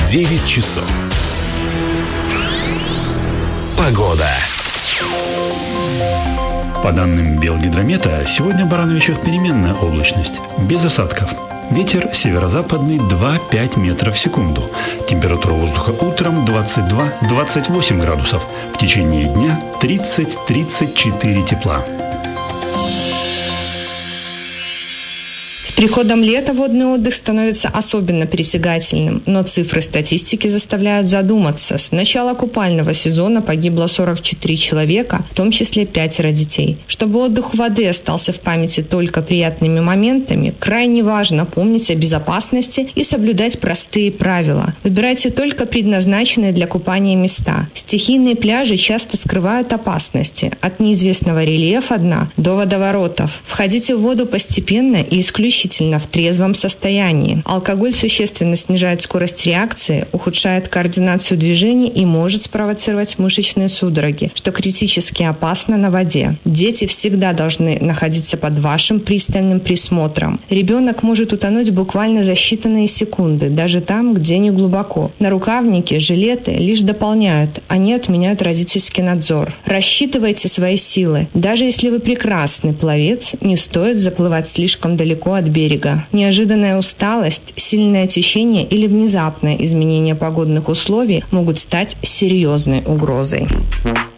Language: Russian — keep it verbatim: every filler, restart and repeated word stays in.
девять часов. Погода. По данным Белгидромета, сегодня в Барановичах переменная облачность, без осадков. Ветер северо-западный два-пять метров в секунду. Температура воздуха утром двадцать два - двадцать восемь градусов. В течение дня тридцать - тридцать четыре тепла. С приходом лета водный отдых становится особенно притягательным, но цифры статистики заставляют задуматься. С начала купального сезона погибло сорок четыре человека, в том числе пятеро детей. Чтобы отдых у воды остался в памяти только приятными моментами, крайне важно помнить о безопасности и соблюдать простые правила. Выбирайте только предназначенные для купания места. Стихийные пляжи часто скрывают опасности, от неизвестного рельефа дна до водоворотов. Входите в воду постепенно и исключительно в трезвом состоянии. Алкоголь существенно снижает скорость реакции, ухудшает координацию движений и может спровоцировать мышечные судороги, что критически опасно на воде. Дети всегда должны находиться под вашим пристальным присмотром. Ребенок может утонуть буквально за считанные секунды, даже там, где не глубоко. Нарукавники, жилеты лишь дополняют, они отменяют родительский надзор. Рассчитывайте свои силы. Даже если вы прекрасный пловец, не стоит заплывать слишком далеко от берега. Неожиданная усталость, сильное течение или внезапное изменение погодных условий могут стать серьезной угрозой.